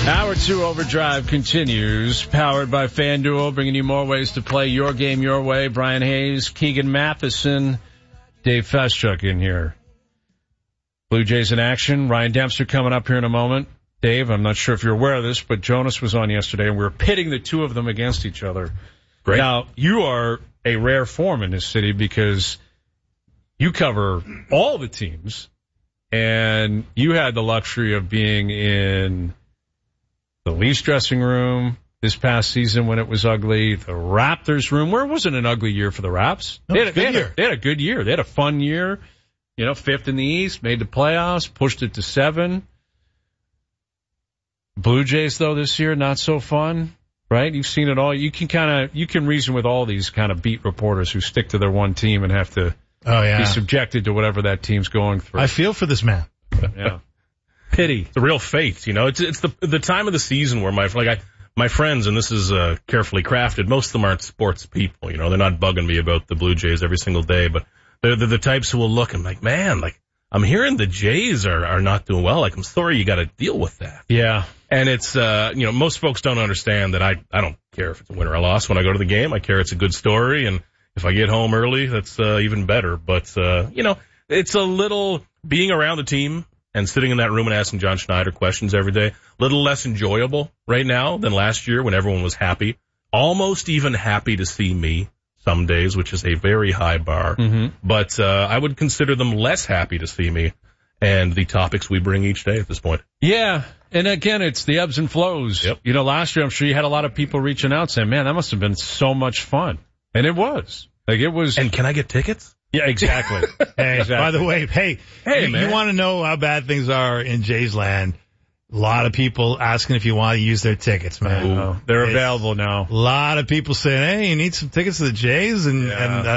Hour 2 Overdrive continues, powered by FanDuel, bringing you more ways to play your game your way. Brian Hayes, Keegan Matheson, Dave Feschuk in here. Blue Jays in action. Ryan Dempster coming up here in a moment. Dave, I'm not sure if you're aware of this, but Jonas was on yesterday, and we were pitting the two of them against each other. Great. Now, you are a rare form in this city because you cover all the teams, and you had the luxury of being in the Leafs dressing room this past season when it was ugly, the Raptors room, where it wasn't an ugly year for the Raps. No, They had a good year. They had a fun year. You know, 5th in the East, made the playoffs, pushed it to 7. Blue Jays, though, this year, not so fun, right? You've seen it all. You can reason with all these kind of beat reporters who stick to their one team and have to be subjected to whatever that team's going through. I feel for this man. Yeah. Pity. It's a real faith, you know. It's the time of the season where my friends, and this is carefully crafted, most of them aren't sports people, you know. They're not bugging me about the Blue Jays every single day, but they're the types who will look and like, man, like, I'm hearing the Jays are not doing well. Like, I'm sorry you got to deal with that. Yeah. And it's, you know, most folks don't understand that I don't care if it's a win or a loss when I go to the game. I care it's a good story, and if I get home early, that's even better. But, you know, it's a little being around the team and sitting in that room and asking John Schneider questions every day, a little less enjoyable right now than last year when everyone was happy. Almost even happy to see me some days, which is a very high bar. Mm-hmm. But I would consider them less happy to see me and the topics we bring each day at this point. Yeah, and again, it's the ebbs and flows. Yep. You know, last year I'm sure you had a lot of people reaching out saying, man, that must have been so much fun. And it was. Like, it was. And can I get tickets? Yeah, exactly. Hey, exactly. by the way, hey, man. You want to know how bad things are in Jays land? A lot of people asking if you want to use their tickets, man. They're available now. A lot of people saying, hey, you need some tickets to the Jays? And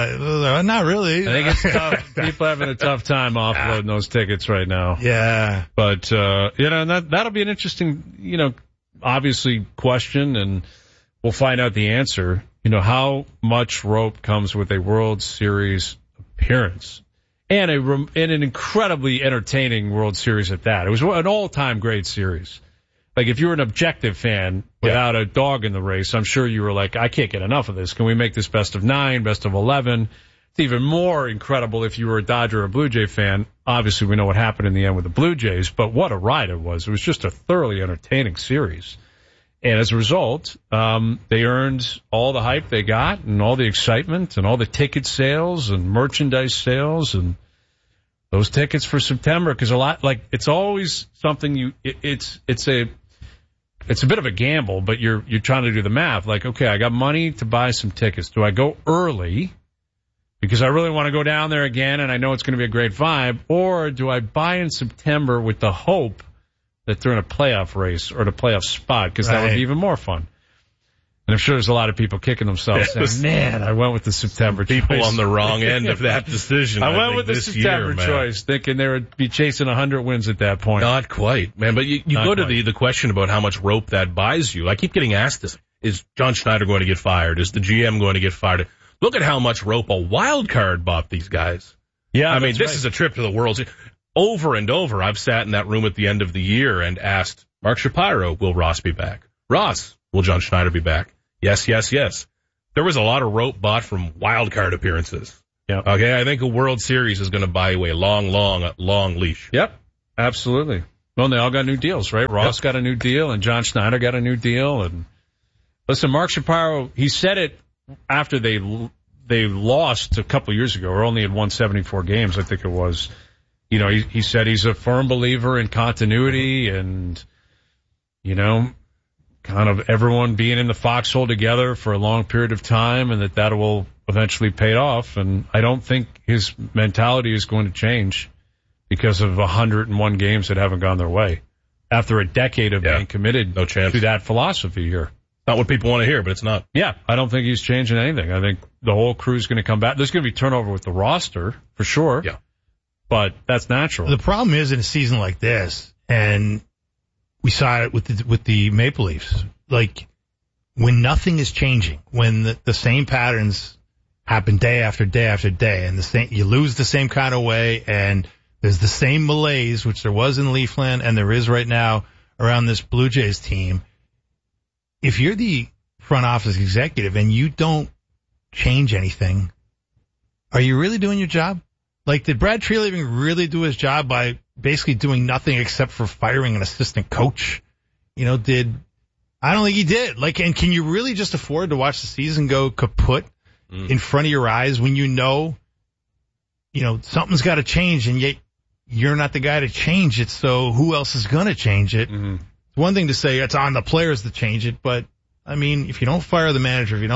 not really. I think it's tough. People having a tough time offloading those tickets right now. Yeah. But, you know, and that'll be an interesting, you know, obviously question, and we'll find out the answer. You know, how much rope comes with a World Series appearance and an incredibly entertaining World Series at that. It was an all-time great series. Like, if you were an objective fan without a dog in the race, I'm sure you were like, I can't get enough of this. Can we make this best of 9, best of 11? It's even more incredible if you were a Dodger or a Blue Jay fan. Obviously, we know what happened in the end with the Blue Jays, but what a ride it was. It was just a thoroughly entertaining series. And as a result, they earned all the hype they got and all the excitement and all the ticket sales and merchandise sales and those tickets for September. Because a lot, like, it's always something it's a bit of a gamble, but you're trying to do the math. Like, okay, I got money to buy some tickets. Do I go early because I really want to go down there again and I know it's going to be a great vibe, or do I buy in September with the hope that they're in a playoff race or in a playoff spot, because that would be even more fun. And I'm sure there's a lot of people kicking themselves saying, man, I went with the September people choice. on the wrong end of that decision. I went with the September choice, thinking they would be chasing 100 wins at that point. Not quite, man. But you go to the question about how much rope that buys you. I keep getting asked this. Is John Schneider going to get fired? Is the GM going to get fired? Look at how much rope a wild card bought these guys. Yeah, I mean, this is a trip to the World Series. Over and over, I've sat in that room at the end of the year and asked Mark Shapiro, will Ross be back? Ross, will John Schneider be back? Yes, yes, yes. There was a lot of rope bought from wild card appearances. Yeah. Okay, I think a World Series is going to buy you a long leash. Yep, absolutely. Well, they all got new deals, right? Ross got a new deal, and John Schneider got a new deal. And listen, Mark Shapiro, he said it after they lost a couple years ago, or only had won 74 games, I think it was. You know, he said he's a firm believer in continuity and, you know, kind of everyone being in the foxhole together for a long period of time, and that will eventually pay off. And I don't think his mentality is going to change because of 101 games that haven't gone their way after a decade of being committed to that philosophy here. Not what people want to hear, but it's not. Yeah, I don't think he's changing anything. I think the whole crew's going to come back. There's going to be turnover with the roster, for sure. Yeah. But that's natural. The problem is in a season like this, and we saw it with the Maple Leafs, like when nothing is changing, when the same patterns happen day after day after day, and you lose the same kind of way, and there's the same malaise, which there was in Leafland and there is right now around this Blue Jays team. If you're the front office executive and you don't change anything, are you really doing your job? Like, did Brad Treliving really do his job by basically doing nothing except for firing an assistant coach? I don't think he did. Like, and can you really just afford to watch the season go kaput in front of your eyes when you know, something's got to change, and yet you're not the guy to change it, so who else is going to change it? Mm-hmm. It's one thing to say it's on the players to change it, but, I mean, if you don't fire the manager, if you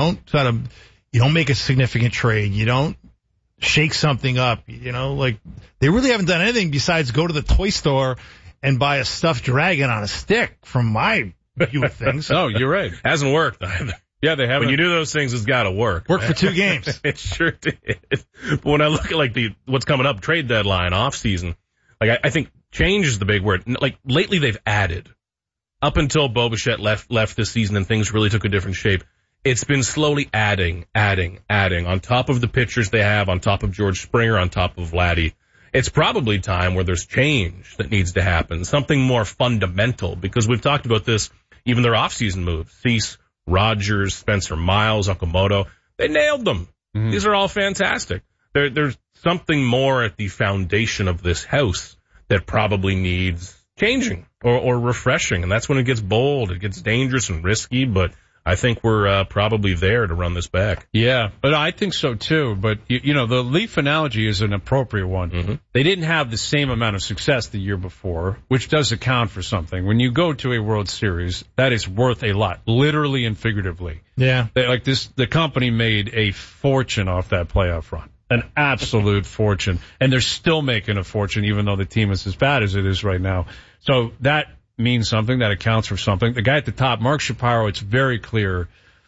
don't make a significant trade, you don't shake something up, they really haven't done anything besides go to the toy store and buy a stuffed dragon on a stick, from my view of things. Oh, you're right. Hasn't worked either. Yeah, they haven't. When you do those things, it's got to work. Worked for 2 games. It sure did. But when I look at what's coming up, trade deadline, off season, I think change is the big word. Like, lately they've added. Up until Bo Bichette left this season and things really took a different shape, it's been slowly adding on top of the pitchers they have, on top of George Springer, on top of Vladdy. It's probably time where there's change that needs to happen, something more fundamental, because we've talked about this, even their off-season moves. Cease, Rogers, Spencer Miles, Okamoto, they nailed them. Mm-hmm. These are all fantastic. There's something more at the foundation of this house that probably needs changing or refreshing, and that's when it gets bold, it gets dangerous and risky, but I think we're probably there to run this back. Yeah, but I think so too. But, the Leaf analogy is an appropriate one. Mm-hmm. They didn't have the same amount of success the year before, which does account for something. When you go to a World Series, that is worth a lot, literally and figuratively. Yeah. The company made a fortune off that playoff run. An absolute fortune. And they're still making a fortune, even though the team is as bad as it is right now. So that means something, that accounts for something. The guy at the top, Mark Shapiro, it's very clear,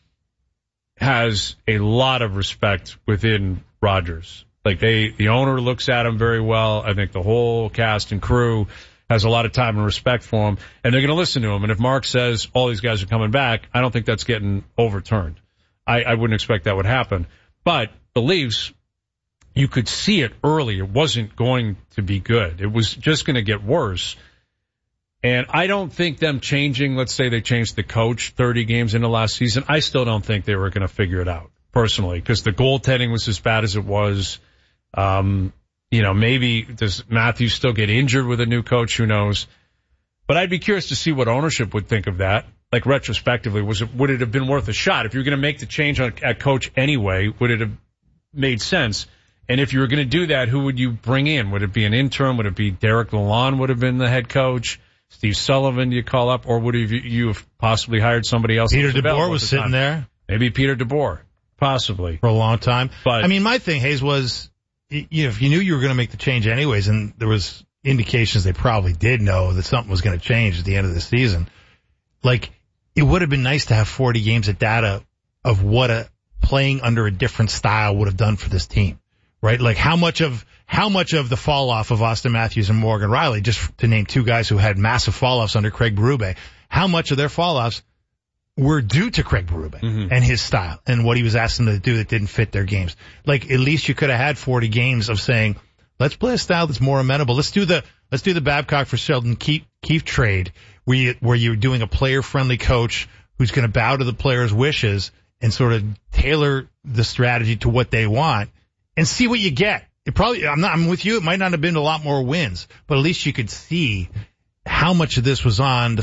has a lot of respect within Rogers. Like, the owner looks at him very well. I think the whole cast and crew has a lot of time and respect for him, and they're going to listen to him. And if Mark says all these guys are coming back, I don't think that's getting overturned. I wouldn't expect that would happen. But the Leafs, you could see it early. It wasn't going to be good. It was just going to get worse. And I don't think them changing, let's say they changed the coach 30 games into last season, I still don't think they were going to figure it out, personally, because the goaltending was as bad as it was. Maybe does Matthews still get injured with a new coach? Who knows? But I'd be curious to see what ownership would think of that. Like, retrospectively, would it have been worth a shot? If you're going to make the change at coach anyway, would it have made sense? And if you were going to do that, who would you bring in? Would it be an interim? Would it be Derek Lalonde would have been the head coach? Steve Sullivan, do you call up? Or would you have possibly hired somebody else? Peter DeBoer was sitting there. Maybe Peter DeBoer, possibly. For a long time. But I mean, my thing, Hayes, was, if you knew you were going to make the change anyways, and there was indications they probably did know that something was going to change at the end of the season, like, it would have been nice to have 40 games of data of what playing under a different style would have done for this team. Right? Like, how much of the fall off of Austin Matthews and Morgan Riley, just to name 2 guys who had massive fall offs under Craig Berube, how much of their fall offs were due to Craig Berube and his style and what he was asking them to do that didn't fit their games? Like, at least you could have had 40 games of saying, let's play a style that's more amenable. Let's do the Babcock for Sheldon Keefe trade where you're doing a player friendly coach who's going to bow to the players' wishes and sort of tailor the strategy to what they want. And see what you get. I'm with you. It might not have been a lot more wins, but at least you could see how much of this was on